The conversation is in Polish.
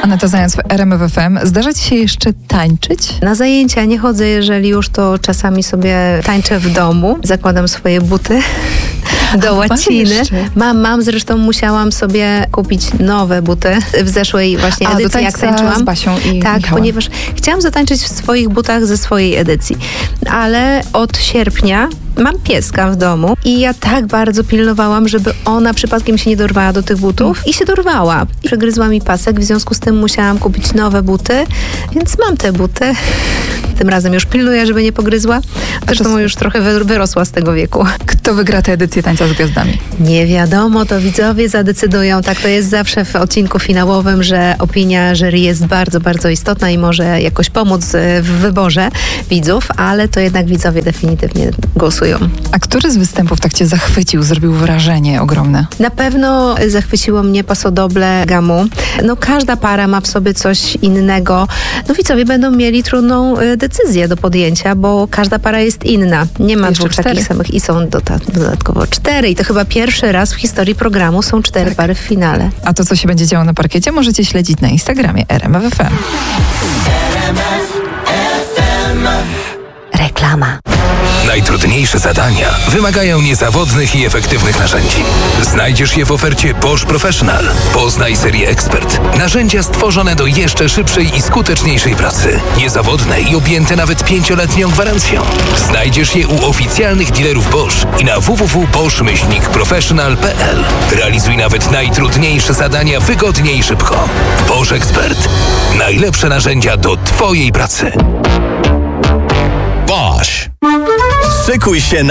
Aneta Zając w RMF FM. Zdarza ci się jeszcze tańczyć? Na zajęcia nie chodzę, jeżeli już, to czasami sobie tańczę w domu. Zakładam swoje buty do łaciny. Mam, zresztą musiałam sobie kupić nowe buty w zeszłej właśnie edycji, jak tańczyłam. Z Basią i tak, Michałem. ponieważ chciałam zatańczyć w swoich butach ze swojej edycji. Ale od sierpnia mam pieska w domu i ja tak bardzo pilnowałam, żeby ona przypadkiem się nie dorwała do tych butów i się dorwała. Przegryzła mi pasek, w związku z tym musiałam kupić nowe buty, więc mam te buty. Tym razem już pilnuję, żeby nie pogryzła. Zresztą już trochę wyrosła z tego wieku. Kto wygra tę edycję Tańca z Gwiazdami? Nie wiadomo, to widzowie zadecydują. Tak to jest zawsze w odcinku finałowym, że opinia jury jest bardzo, bardzo istotna i może jakoś pomóc w wyborze widzów, ale to jednak widzowie definitywnie głosują. A który z występów tak cię zachwycił, zrobił wrażenie ogromne? Na pewno zachwyciło mnie pasodoble Gamu. No każda para ma w sobie coś innego. No widzowie będą mieli trudną decyzję do podjęcia, bo każda para jest inna. Nie ma dwóch takich samych i są dodatkowo 4. I to chyba pierwszy raz w historii programu są 4 pary w finale. A to, co się będzie działo na parkiecie, możecie śledzić na Instagramie RMF FM. Reklama. Najtrudniejsze zadania wymagają niezawodnych i efektywnych narzędzi. Znajdziesz je w ofercie Bosch Professional. Poznaj serię Expert. Narzędzia stworzone do jeszcze szybszej i skuteczniejszej pracy. Niezawodne i objęte nawet 5-letnią gwarancją. Znajdziesz je u oficjalnych dealerów Bosch i na www.bosch-professional.pl. Realizuj nawet najtrudniejsze zadania wygodnie i szybko. Bosch Expert. Najlepsze narzędzia do Twojej pracy. Bosch. Szykuj się